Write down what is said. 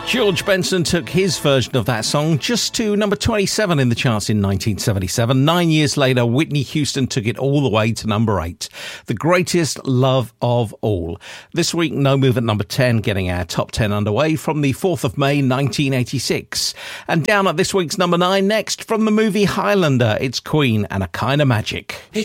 George Benson took his version of that song just to number 27 in the charts in 1977. 9 years later, Whitney Houston took it all the way to number 8. The Greatest Love of All. This week, No Move at number 10, getting our top 10 underway from the 4th of May, 1986. And down at this week's number 9 next, from the movie Highlander, it's Queen and a Kind of Magic.